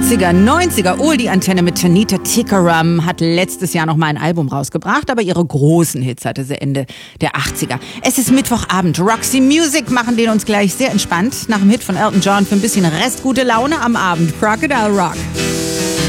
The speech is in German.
80er, 90er, Oldie-Antenne mit Tanita Tikaram hat letztes Jahr noch mal ein Album rausgebracht, aber ihre großen Hits hatte sie Ende der 80er. Es ist Mittwochabend, Roxy Music machen den uns gleich sehr entspannt nach dem Hit von Elton John für ein bisschen restgute Laune am Abend. Crocodile Rock.